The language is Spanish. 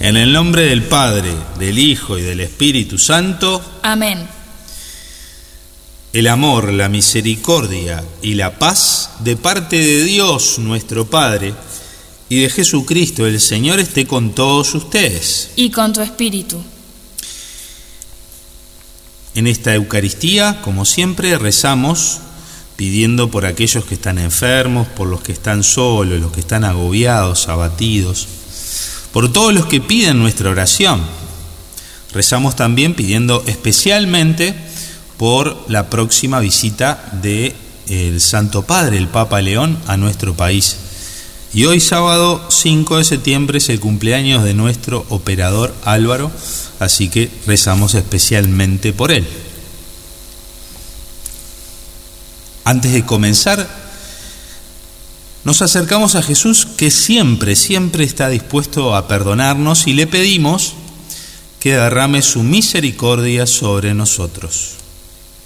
En el nombre del Padre, del Hijo y del Espíritu Santo. Amén. El amor, la misericordia y la paz de parte de Dios nuestro Padre y de Jesucristo el Señor esté con todos ustedes. Y con tu espíritu. En esta Eucaristía, como siempre, rezamos pidiendo por aquellos que están enfermos, por los que están solos, los que están agobiados, abatidos, por todos los que piden nuestra oración. Rezamos también pidiendo especialmente por la próxima visita del Santo Padre, el Papa León, a nuestro país. Y hoy, sábado 5 de septiembre, es el cumpleaños de nuestro operador Álvaro, así que rezamos especialmente por él. Antes de comenzar, nos acercamos a Jesús, que siempre está dispuesto a perdonarnos, y le pedimos que derrame su misericordia sobre nosotros.